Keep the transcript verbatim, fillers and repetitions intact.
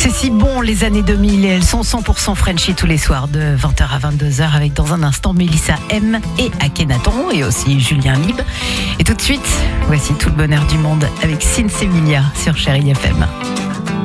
C'est si bon les années deux mille et elles sont cent pour cent Frenchy tous les soirs de vingt heures à vingt-deux heures avec dans un instant Mélissa M et Akhenaton et aussi Julien Lib. Et tout de suite, voici tout le bonheur du monde avec Sinsemilia sur Chérie F M.